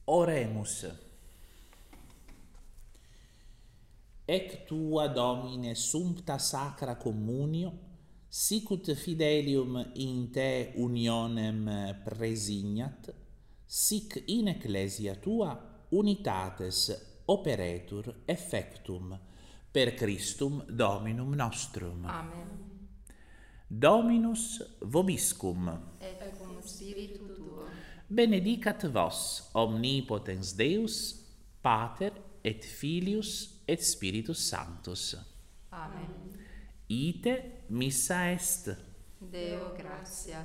Oremus. Ec tua Domine sumpta sacra communio, sicut fidelium in te unionem presignat, sic in ecclesia tua unitates operetur effectum per Christum Dominum nostrum. Amen. Dominus vobiscum. Et cum spiritu tuo. Benedicat vos omnipotens Deus, Pater et Filius et Spiritus Sanctus. Amen. Ite missa est. Deo gratias.